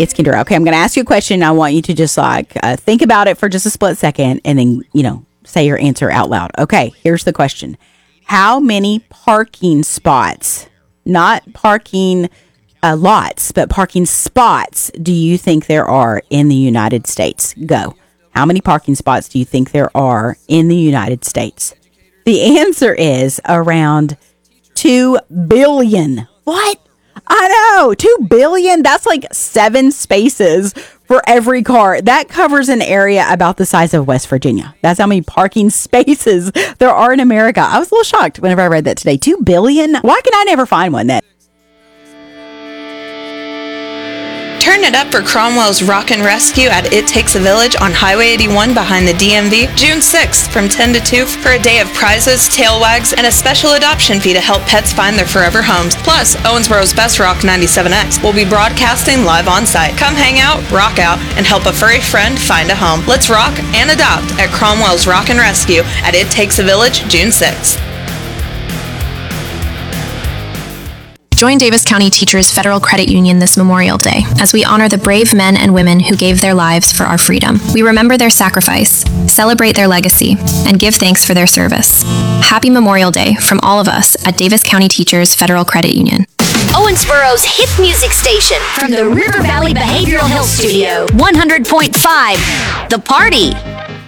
It's Kendra. Okay, I'm going to ask you a question. I want you to just think about it for just a split second and then, say your answer out loud. Okay, here's the question. How many parking spots, not parking lots, but parking spots, do you think there are in the United States? Go. How many parking spots do you think there are in the United States? The answer is around 2 billion. What? I know, 2 billion. That's like 7 spaces for every car. That covers an area about the size of West Virginia. That's how many parking spaces there are in America. I was a little shocked whenever I read that today. 2 billion? Why can I never find one then? Turn it up for Cromwell's Rock and Rescue at It Takes a Village on Highway 81 behind the DMV, June 6th from 10 to 2 for a day of prizes, tail wags, and a special adoption fee to help pets find their forever homes. Plus, Owensboro's Best Rock 97X will be broadcasting live on site. Come hang out, rock out, and help a furry friend find a home. Let's rock and adopt at Cromwell's Rock and Rescue at It Takes a Village, June 6th. Join Davis County Teachers Federal Credit Union this Memorial Day as we honor the brave men and women who gave their lives for our freedom. We remember their sacrifice, celebrate their legacy, and give thanks for their service. Happy Memorial Day from all of us at Davis County Teachers Federal Credit Union. Owensboro's hit music station from the River Valley Behavioral Health Studio, 100.5, The Party.